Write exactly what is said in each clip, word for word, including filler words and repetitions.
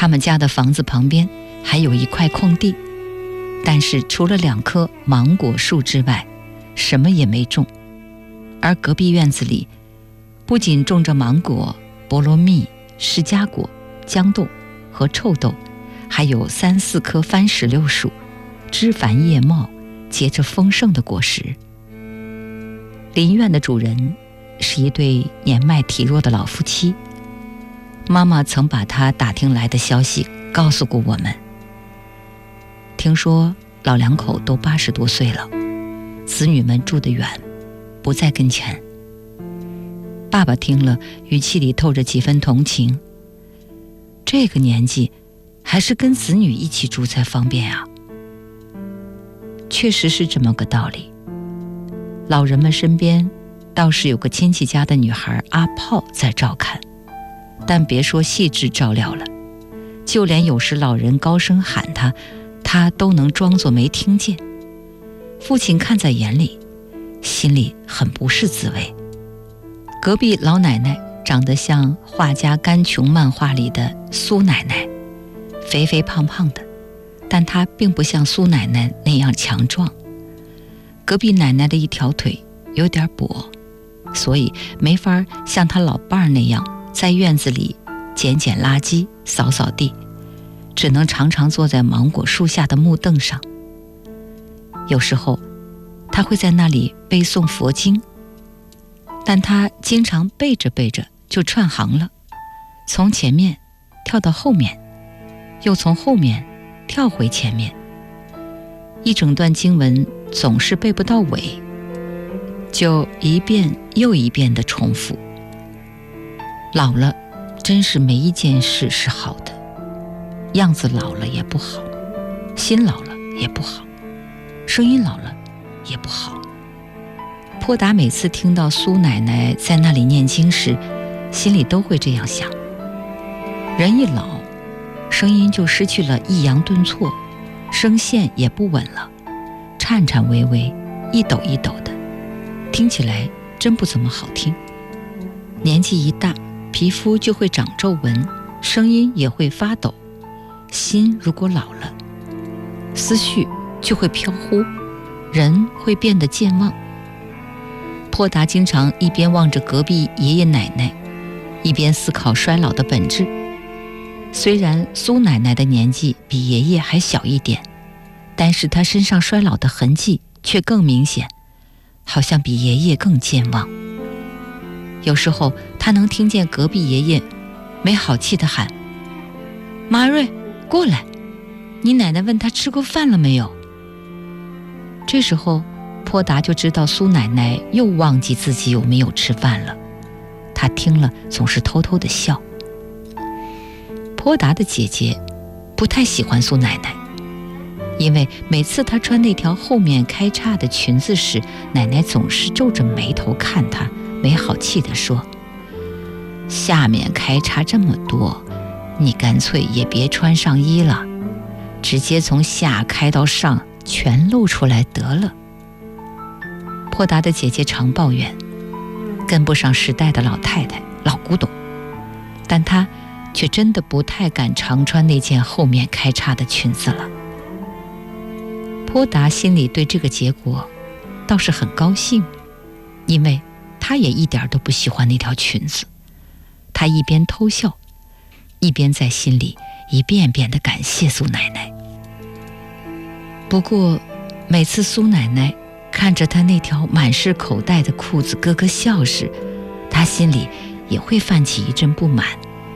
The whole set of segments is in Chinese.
他们家的房子旁边还有一块空地，但是除了两棵芒果树之外，什么也没种。而隔壁院子里不仅种着芒果、菠萝蜜、释迦果、豇豆和臭豆，还有三四棵番石榴树，枝繁叶茂，结着丰盛的果实。邻院的主人是一对年迈体弱的老夫妻，妈妈曾把他打听来的消息告诉过我们。听说老两口都八十多岁了，子女们住得远，不在跟前。爸爸听了，语气里透着几分同情。这个年纪还是跟子女一起住才方便啊。确实是这么个道理。老人们身边倒是有个亲戚家的女孩阿炮在照看，但别说细致照料了，就连有时老人高声喊他，他都能装作没听见。父亲看在眼里，心里很不是滋味。隔壁老奶奶长得像画家甘琼漫画里的苏奶奶，肥肥胖胖的，但她并不像苏奶奶那样强壮。隔壁奶奶的一条腿有点跛，所以没法像她老伴儿那样在院子里捡捡垃圾、扫扫地，只能常常坐在芒果树下的木凳上。有时候她会在那里背诵佛经，但她经常背着背着就串行了，从前面跳到后面，又从后面跳回前面，一整段经文总是背不到尾，就一遍又一遍地重复。老了真是没一件事是好的，样子老了也不好，心老了也不好，声音老了也不好。坡达每次听到苏奶奶在那里念经时，心里都会这样想：人一老，声音就失去了抑扬顿挫，声线也不稳了，颤颤巍巍，一抖一抖的，听起来真不怎么好听。年纪一大，皮肤就会长皱纹，声音也会发抖。心如果老了，思绪就会飘忽，人会变得健忘。坡达经常一边望着隔壁爷爷奶奶，一边思考衰老的本质。虽然苏奶奶的年纪比爷爷还小一点，但是她身上衰老的痕迹却更明显，好像比爷爷更健忘。有时候他能听见隔壁爷爷没好气地喊：马瑞，过来，你奶奶问他吃过饭了没有。这时候坡达就知道苏奶奶又忘记自己有没有吃饭了，他听了总是偷偷地笑。坡达的姐姐不太喜欢苏奶奶，因为每次她穿那条后面开叉的裙子时，奶奶总是皱着眉头看她，没好气地说：下面开叉这么多，你干脆也别穿上衣了，直接从下开到上，全露出来得了。坡达的姐姐常抱怨，跟不上时代的老太太，老古董，但她却真的不太敢常穿那件后面开叉的裙子了。坡达心里对这个结果倒是很高兴，因为他也一点都不喜欢那条裙子。他一边偷笑，一边在心里一遍遍地感谢苏奶奶。不过每次苏奶奶看着他那条满是口袋的裤子咯咯笑时，他心里也会泛起一阵不满。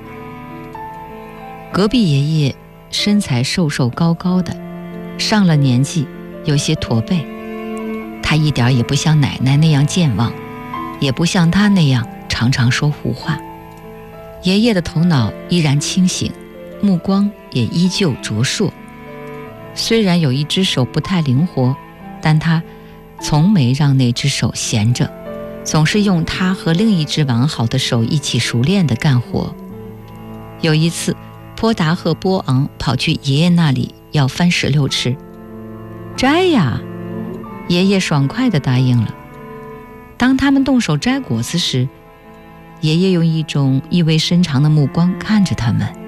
隔壁爷爷身材瘦瘦高高的，上了年纪，有些驼背，他一点也不像奶奶那样健忘，也不像他那样常常说胡话。爷爷的头脑依然清醒，目光也依旧灼烁。虽然有一只手不太灵活，但他从没让那只手闲着，总是用他和另一只完好的手一起熟练地干活。有一次，坡达和波昂跑去爷爷那里要番石榴吃。摘呀！爷爷爽快地答应了。当他们动手摘果子时，爷爷用一种意味深长的目光看着他们。